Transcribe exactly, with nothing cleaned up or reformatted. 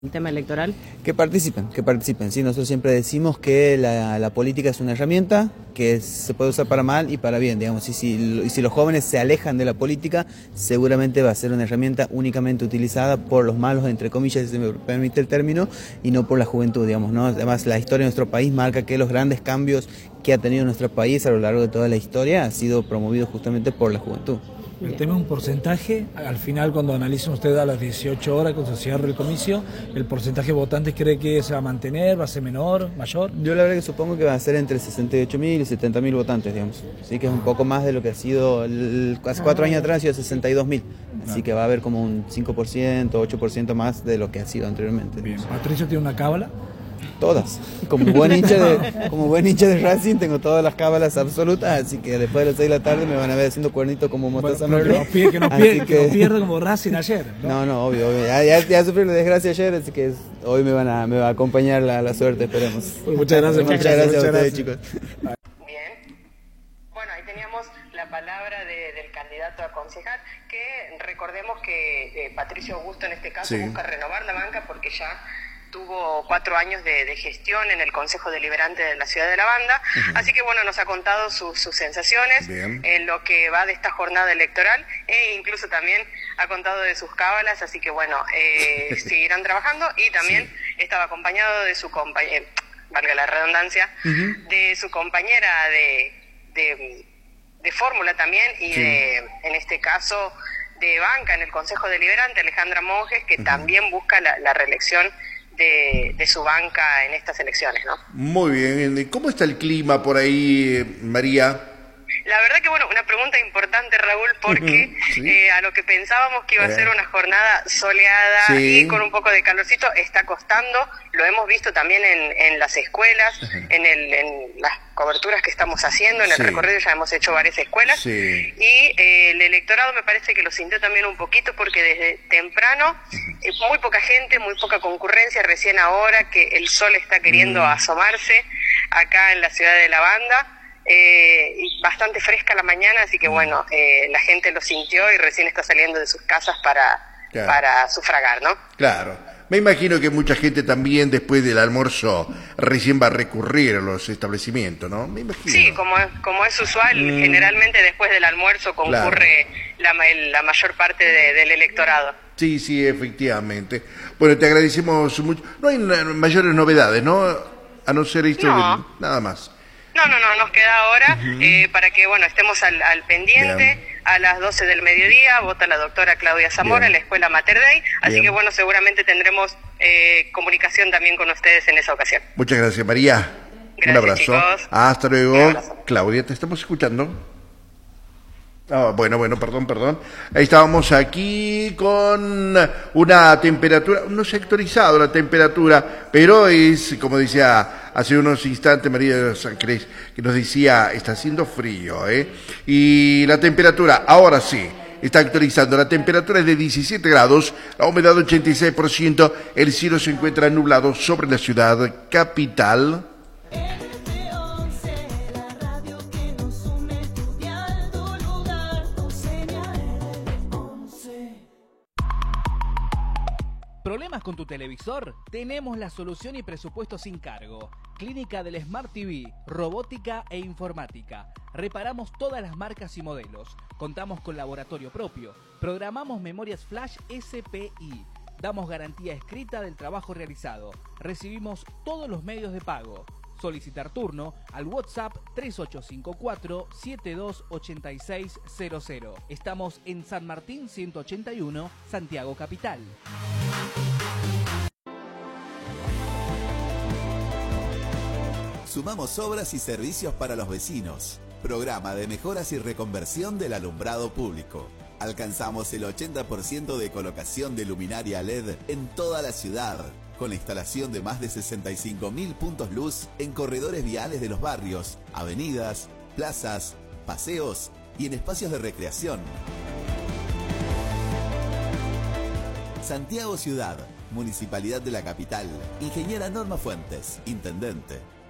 El tema electoral. Que participen, que participen. Sí, nosotros siempre decimos que la, la política es una herramienta que se puede usar para mal y para bien, digamos. Y si, y si los jóvenes se alejan de la política, seguramente va a ser una herramienta únicamente utilizada por los malos, entre comillas, si se me permite el término, y no por la juventud, digamos, ¿no? Además, la historia de nuestro país marca que los grandes cambios que ha tenido nuestro país a lo largo de toda la historia ha sido promovido justamente por la juventud. El tema es un porcentaje, al final cuando analicen ustedes a las dieciocho horas cuando se cierre el comicio, ¿el porcentaje de votantes cree que se va a mantener, va a ser menor, mayor? Yo la verdad que supongo que va a ser entre sesenta y ocho mil y setenta mil votantes, digamos. Así que es un poco más de lo que ha sido, el, hace cuatro años atrás ha sido sesenta y dos mil. Así que va a haber como un cinco por ciento, ocho por ciento más de lo que ha sido anteriormente. Bien, ¿Patricio tiene una cábala? Todas. Como buen hincha de, como buen hincha de Racing tengo todas las cábalas absolutas, así que después de las seis de la tarde me van a ver haciendo cuernito como Mostaza bueno, Merlo. Que no pierda, que no pierda, que... que no pierda como Racing ayer, ¿no? No, no, obvio, obvio. Ya, ya, ya sufrí la desgracia ayer, así que hoy me van a, me va a acompañar la, la suerte, esperemos. Pues muchas gracias, muchas, muchas gracias, gracias a ustedes, chicos. Bien. Bueno, ahí teníamos la palabra de, del candidato a concejal, que recordemos que eh, Patricio Augusto en este caso sí. busca renovar la banca porque ya tuvo cuatro años de, de gestión en el Consejo Deliberante de la Ciudad de la Banda, uh-huh. así que bueno, nos ha contado su, sus sensaciones Bien. en lo que va de esta jornada electoral e incluso también ha contado de sus cábalas, así que bueno, eh, seguirán trabajando y también sí. estaba acompañado de su compañera, valga la redundancia, uh-huh. de su compañera de, de, de fórmula también y sí. de, en este caso, de banca en el Consejo Deliberante, Alejandra Monjes, que uh-huh. también busca la, la reelección De, de su banca en estas elecciones, ¿no? Muy bien. ¿Cómo está el clima por ahí, María? La verdad que, bueno, una pregunta importante, Raúl, porque sí. eh, a lo que pensábamos que iba a ser una jornada soleada sí. y con un poco de calorcito, está costando. Lo hemos visto también en, en las escuelas, uh-huh. en, el, en las coberturas que estamos haciendo, en el sí. recorrido ya hemos hecho varias escuelas. Sí. Y eh, el electorado me parece que lo sintió también un poquito porque desde temprano, uh-huh. eh, muy poca gente, muy poca concurrencia, recién ahora que el sol está queriendo uh-huh. asomarse acá en la ciudad de La Banda. Eh, y bastante fresca la mañana, así que bueno, eh, la gente lo sintió y recién está saliendo de sus casas para, claro. para sufragar, ¿no? Claro. Me imagino que mucha gente también después del almuerzo recién va a recurrir a los establecimientos, ¿no? Me imagino. Sí, como es, como es usual, mm. generalmente después del almuerzo concurre claro. la, la mayor parte de, del electorado. Sí, sí, efectivamente. Bueno, te agradecemos mucho. No hay mayores novedades, ¿no? A no ser esto, no. de, nada más. No, no, no, nos queda ahora uh-huh. eh, para que, bueno, estemos al, al pendiente. Bien. A las doce del mediodía vota la doctora Claudia Zamora Bien. en la Escuela Mater Dei, así Bien. que, bueno, seguramente tendremos eh, comunicación también con ustedes en esa ocasión. Muchas gracias, María. Gracias, un abrazo. Chicos. Hasta luego. Claudia, te estamos escuchando. Ah, bueno, bueno, perdón, perdón. Ahí estábamos aquí con una temperatura, no se ha actualizado la temperatura, pero es, como decía hace unos instantes María San Cres, que nos decía, está haciendo frío, ¿eh? Y la temperatura, ahora sí, está actualizando. La temperatura es de diecisiete grados, la humedad ochenta y seis por ciento, el cielo se encuentra nublado sobre la ciudad capital. ¿Problemas con tu televisor? Tenemos la solución y presupuesto sin cargo. Clínica del Smart T V, robótica e informática. Reparamos todas las marcas y modelos. Contamos con laboratorio propio. Programamos memorias flash S P I. Damos garantía escrita del trabajo realizado. Recibimos todos los medios de pago. Solicitar turno al WhatsApp tres ocho cinco cuatro siete dos ocho seis cero cero. Estamos en San Martín ciento ochenta y uno, Santiago Capital. Sumamos obras y servicios para los vecinos. Programa de mejoras y reconversión del alumbrado público. Alcanzamos el ochenta por ciento de colocación de luminaria L E D en toda la ciudad, con la instalación de más de sesenta y cinco mil puntos luz en corredores viales de los barrios, avenidas, plazas, paseos y en espacios de recreación. Santiago Ciudad, Municipalidad de la Capital. Ingeniera Norma Fuentes, Intendente.